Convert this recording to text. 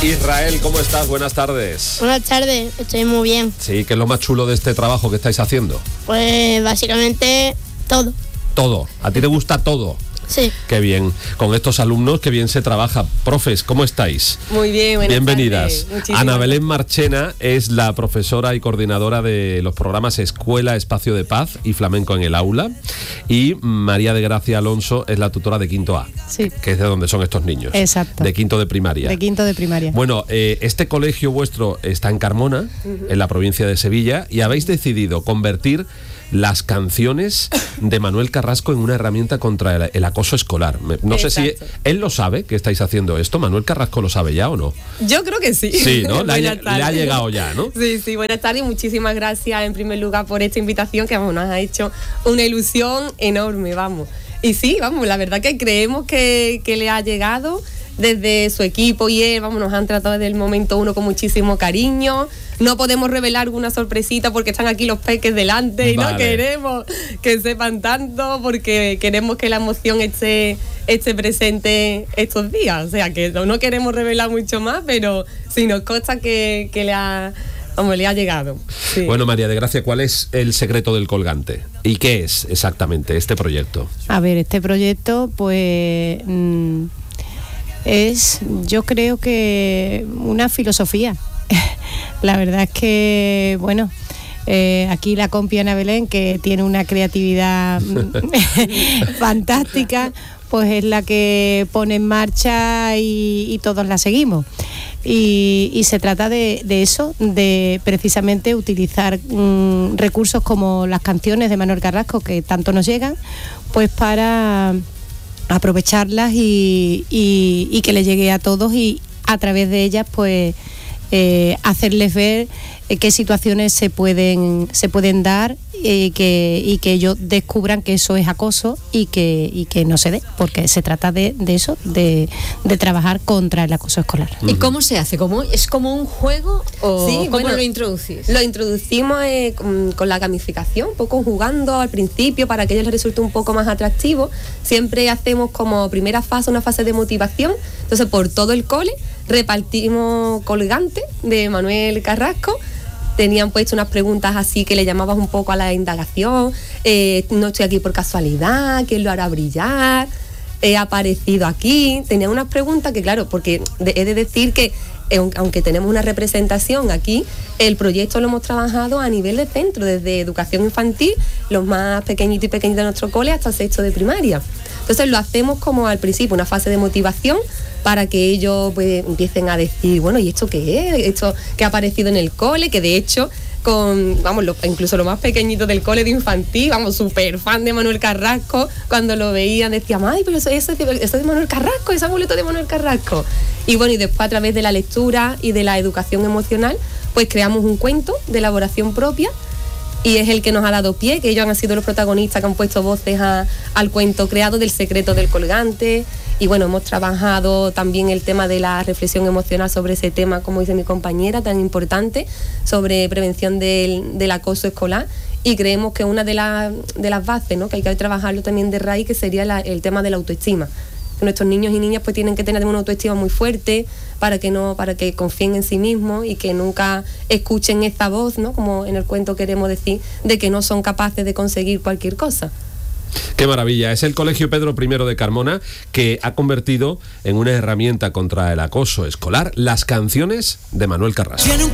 Israel, ¿cómo estás? Buenas tardes. Buenas tardes, estoy muy bien. Sí, ¿qué es lo más chulo de este trabajo que estáis haciendo? Pues básicamente todo. Todo. ¿A ti te gusta todo? Sí. Qué bien. Con estos alumnos, qué bien se trabaja. Profes, ¿cómo estáis? Muy bien, buenas Bienvenidas. tardes. Ana Belén Marchena es la profesora y coordinadora de los programas Escuela, Espacio de Paz y Flamenco en el Aula. Y María de Gracia Alonso es la tutora de Quinto A, sí, que es de donde son estos niños. Exacto. De quinto de primaria. De quinto de primaria. Bueno, este colegio vuestro está en Carmona, en la provincia de Sevilla, y habéis decidido convertir las canciones de Manuel Carrasco en una herramienta contra el acoso escolar. No sé si él lo sabe que estáis haciendo esto. ¿Manuel Carrasco lo sabe ya o no? Yo creo que sí. Sí, ¿no? Le ha llegado ya, ¿no? Sí, buenas tardes y muchísimas gracias en primer lugar por esta invitación que nos ha hecho una ilusión enorme, vamos. Y sí, vamos, la verdad que creemos que le ha llegado desde su equipo y él, vamos, nos han tratado desde el momento uno con muchísimo cariño. No podemos revelar alguna sorpresita porque están aquí los peques delante y no queremos que sepan tanto porque queremos que la emoción esté presente estos días. O sea, que no queremos revelar mucho más, pero sí nos consta que le ha llegado. Sí. Bueno, María de Gracia, ¿cuál es el secreto del colgante? ¿Y qué es exactamente este proyecto? A ver, este proyecto, pues, es, yo creo que una filosofía. La verdad es que, bueno, aquí la compi Ana Belén, que tiene una creatividad fantástica, pues es la que pone en marcha y todos la seguimos. Y se trata de eso, de precisamente utilizar recursos como las canciones de Manuel Carrasco, que tanto nos llegan, pues para aprovecharlas y que le llegue a todos y a través de ellas, pues hacerles ver qué situaciones se pueden dar y que ellos descubran que eso es acoso y que no se dé, porque se trata de eso, de trabajar contra el acoso escolar. ¿Y cómo se hace? ¿Es como un juego o sí, cómo lo introducís? Lo introducimos con la gamificación, un poco jugando al principio para que a ellos les resulte un poco más atractivo. Siempre hacemos como primera fase una fase de motivación, entonces por todo el cole repartimos colgantes de Manuel Carrasco. Tenían puesto unas preguntas así que le llamabas un poco a la indagación. No estoy aquí por casualidad, ¿quién lo hará brillar? He aparecido aquí. Tenían unas preguntas que, claro, porque he de decir que aunque tenemos una representación aquí, el proyecto lo hemos trabajado a nivel de centro, desde educación infantil, los más pequeñitos y pequeñitas de nuestro cole, hasta sexto de primaria. Entonces lo hacemos como al principio, una fase de motivación para que ellos pues empiecen a decir, bueno, ¿y esto qué es? Esto que ha aparecido en el cole, que de hecho incluso los más pequeñitos del cole de infantil, súper fan de Manuel Carrasco, cuando lo veían decían, ay, pero eso es de Manuel Carrasco, ese amuleto de Manuel Carrasco. Y bueno, y después a través de la lectura y de la educación emocional, pues creamos un cuento de elaboración propia, y es el que nos ha dado pie, que ellos han sido los protagonistas que han puesto voces al cuento creado del secreto del colgante. Y bueno, hemos trabajado también el tema de la reflexión emocional sobre ese tema, como dice mi compañera, tan importante, sobre prevención del acoso escolar. Y creemos que una de las bases, ¿no?, que hay que trabajarlo también de raíz, que sería el tema de la autoestima. Que nuestros niños y niñas pues tienen que tener una autoestima muy fuerte para que confíen en sí mismos y que nunca escuchen esta voz, ¿no?, como en el cuento queremos decir, de que no son capaces de conseguir cualquier cosa. Qué maravilla. Es el Colegio Pedro I de Carmona que ha convertido en una herramienta contra el acoso escolar las canciones de Manuel Carrasco.